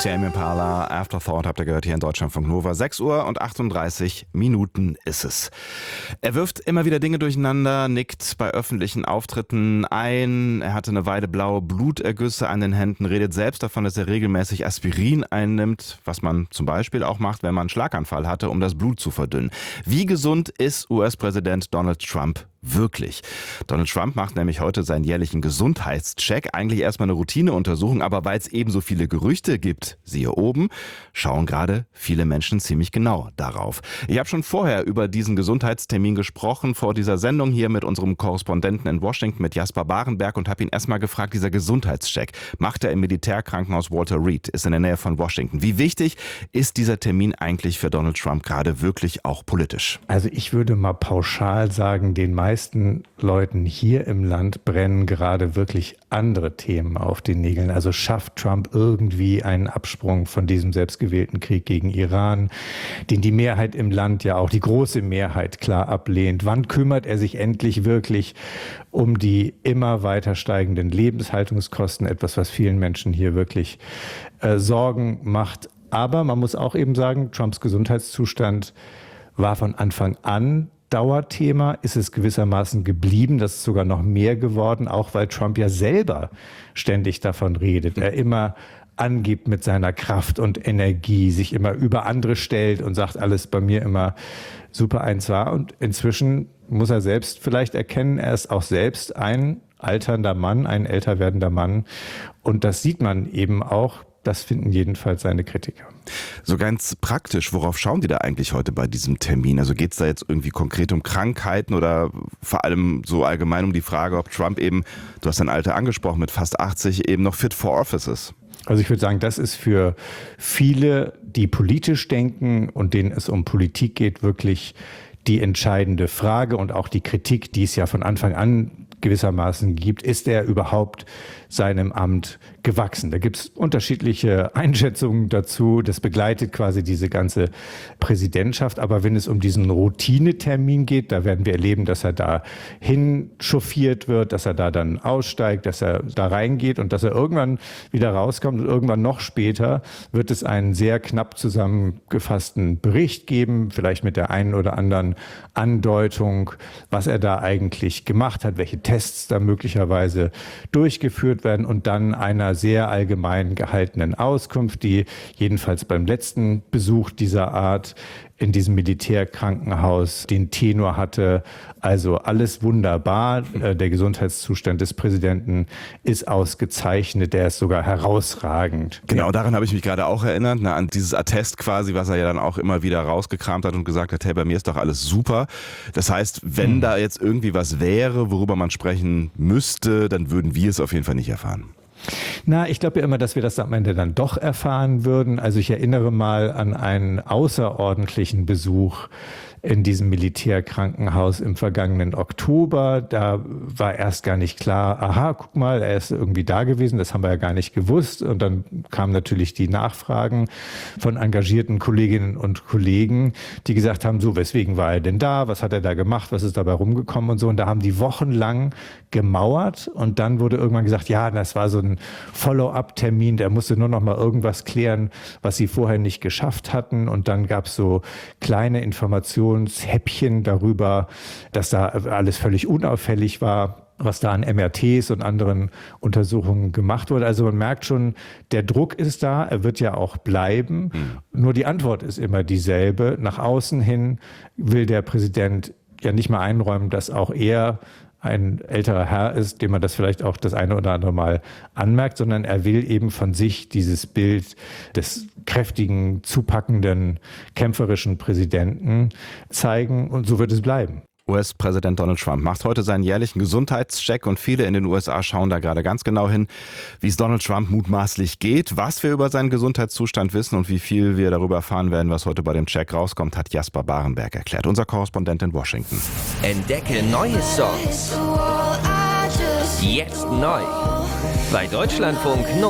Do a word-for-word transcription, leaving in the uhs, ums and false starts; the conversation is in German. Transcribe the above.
Tame Impala, Afterthought habt ihr gehört hier in Deutschlandfunk Nova. sechs Uhr und achtunddreißig Minuten ist es. Er wirft immer wieder Dinge durcheinander, nickt bei öffentlichen Auftritten ein. Er hatte eine Weile blaue Blutergüsse an den Händen, redet selbst davon, dass er regelmäßig Aspirin einnimmt, was man zum Beispiel auch macht, wenn man einen Schlaganfall hatte, um das Blut zu verdünnen. Wie gesund ist U S-Präsident Donald Trump wirklich? Donald Trump macht nämlich heute seinen jährlichen Gesundheitscheck. Eigentlich erstmal eine Routineuntersuchung, aber weil es eben so viele Gerüchte gibt, siehe oben, schauen gerade viele Menschen ziemlich genau darauf. Ich habe schon vorher über diesen Gesundheitstermin gesprochen, vor dieser Sendung hier mit unserem Korrespondenten in Washington, mit Jasper Barenberg, und habe ihn erstmal gefragt, dieser Gesundheitscheck macht er im Militärkrankenhaus Walter Reed, ist in der Nähe von Washington. Wie wichtig ist dieser Termin eigentlich für Donald Trump gerade wirklich auch politisch? Also ich würde mal pauschal sagen, den meisten meisten Leuten hier im Land brennen gerade wirklich andere Themen auf den Nägeln. Also schafft Trump irgendwie einen Absprung von diesem selbstgewählten Krieg gegen Iran, den die Mehrheit im Land ja auch, die große Mehrheit, klar ablehnt. Wann kümmert er sich endlich wirklich um die immer weiter steigenden Lebenshaltungskosten? Etwas, was vielen Menschen hier wirklich äh, Sorgen macht. Aber man muss auch eben sagen, Trumps Gesundheitszustand war von Anfang an Dauerthema, ist es gewissermaßen geblieben. Das ist sogar noch mehr geworden, auch weil Trump ja selber ständig davon redet. Er immer angibt mit seiner Kraft und Energie, sich immer über andere stellt und sagt, alles bei mir immer super eins war. Und inzwischen muss er selbst vielleicht erkennen, er ist auch selbst ein alternder Mann, ein älter werdender Mann. Und das sieht man eben auch. Das finden jedenfalls seine Kritiker. So ganz praktisch, worauf schauen die da eigentlich heute bei diesem Termin? Also geht es da jetzt irgendwie konkret um Krankheiten oder vor allem so allgemein um die Frage, ob Trump eben, du hast dein Alter angesprochen, mit fast achtzig eben noch fit for office ist? Also ich würde sagen, das ist für viele, die politisch denken und denen es um Politik geht, wirklich die entscheidende Frage und auch die Kritik, die es ja von Anfang an gewissermaßen gibt. Ist er überhaupt seinem Amt gewachsen? Da gibt es unterschiedliche Einschätzungen dazu. Das begleitet quasi diese ganze Präsidentschaft. Aber wenn es um diesen Routinetermin geht, da werden wir erleben, dass er da hinchauffiert wird, dass er da dann aussteigt, dass er da reingeht und dass er irgendwann wieder rauskommt. Und irgendwann noch später wird es einen sehr knapp zusammengefassten Bericht geben, vielleicht mit der einen oder anderen Andeutung, was er da eigentlich gemacht hat, welche Tests da möglicherweise durchgeführt werden und dann einer sehr allgemein gehaltenen Auskunft, die jedenfalls beim letzten Besuch dieser Art in diesem Militärkrankenhaus den Tenor hatte, also alles wunderbar, der Gesundheitszustand des Präsidenten ist ausgezeichnet, der ist sogar herausragend. Genau, daran habe ich mich gerade auch erinnert, ne, an dieses Attest quasi, was er ja dann auch immer wieder rausgekramt hat und gesagt hat, hey, bei mir ist doch alles super. Das heißt, wenn hm. da jetzt irgendwie was wäre, worüber man sprechen müsste, dann würden wir es auf jeden Fall nicht erfahren. Na, ich glaube ja immer, dass wir das am Ende dann doch erfahren würden. Also ich erinnere mal an einen außerordentlichen Besuch in diesem Militärkrankenhaus im vergangenen Oktober. Da war erst gar nicht klar, aha, guck mal, er ist irgendwie da gewesen, das haben wir ja gar nicht gewusst. Und dann kamen natürlich die Nachfragen von engagierten Kolleginnen und Kollegen, die gesagt haben, so, weswegen war er denn da, was hat er da gemacht, was ist dabei rumgekommen und so. Und da haben die wochenlang gemauert und dann wurde irgendwann gesagt, ja, das war so ein Follow-up-Termin, der musste nur noch mal irgendwas klären, was sie vorher nicht geschafft hatten. Und dann gab es so kleine Informationen, Häppchen darüber, dass da alles völlig unauffällig war, was da an M R Ts und anderen Untersuchungen gemacht wurde. Also man merkt schon, der Druck ist da, er wird ja auch bleiben. Mhm. Nur die Antwort ist immer dieselbe. Nach außen hin will der Präsident ja nicht mal einräumen, dass auch er ein älterer Herr ist, dem man das vielleicht auch das eine oder andere Mal anmerkt, sondern er will eben von sich dieses Bild des kräftigen, zupackenden, kämpferischen Präsidenten zeigen und so wird es bleiben. U S-Präsident Donald Trump macht heute seinen jährlichen Gesundheitscheck und viele in den U S A schauen da gerade ganz genau hin, wie es Donald Trump mutmaßlich geht. Was wir über seinen Gesundheitszustand wissen und wie viel wir darüber erfahren werden, was heute bei dem Check rauskommt, hat Jasper Barenberg erklärt, unser Korrespondent in Washington. Entdecke neue Songs. Jetzt neu bei Deutschlandfunk Nova.